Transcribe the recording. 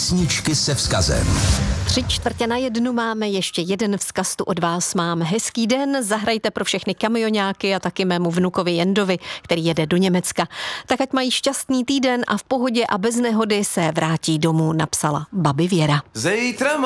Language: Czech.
Písničky se vzkazem. 3/4 máme ještě jeden vzkaz tu od vás. Mám hezký den, zahrajte pro všechny kamioňáky a taky mému vnukovi Jendovi, který jede do Německa. Tak ať mají šťastný týden a v pohodě a bez nehody se vrátí domů, napsala babi Věra. Zítra